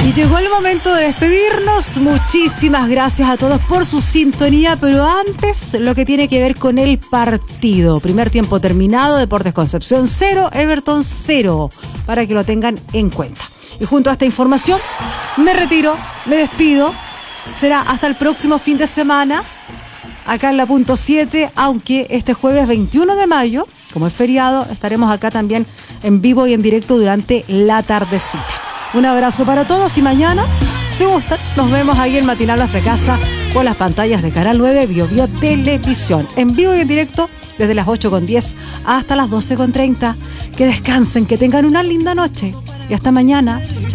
Y llegó el momento de despedirnos. Muchísimas gracias a todos por su sintonía, pero antes lo que tiene que ver con el partido. Primer tiempo terminado, Deportes Concepción 0, Everton 0, para que lo tengan en cuenta. Y junto a esta información me retiro, me despido. Será hasta el próximo fin de semana, acá en la punto 7, aunque este jueves 21 de mayo, como es feriado, estaremos acá también en vivo y en directo durante la tardecita. Un abrazo para todos y mañana, si gustan, nos vemos ahí en Matinal La Fracasa con las pantallas de Canal 9 BioBio Televisión. En vivo y en directo desde las 8:10 hasta las 12:30. Que descansen, que tengan una linda noche y hasta mañana.